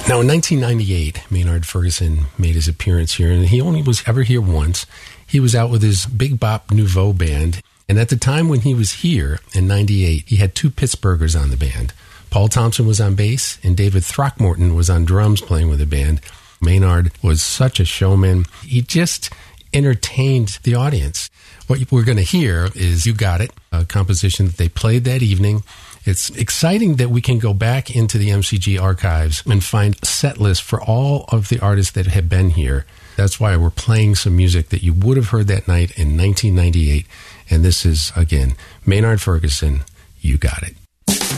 Now, in 1998, Maynard Ferguson made his appearance here, and he only was ever here once. He was out with his Big Bop Nouveau band, and at the time when he was here in 98, he had two Pittsburghers on the band. Paul Thompson was on bass, and David Throckmorton was on drums playing with the band. Maynard was such a showman. He just entertained the audience. What we're going to hear is You Got It, a composition that they played that evening. It's exciting that we can go back into the MCG archives and find a set list for all of the artists that have been here. That's why we're playing some music that you would have heard that night in 1998. And this is, again, Maynard Ferguson, You Got It.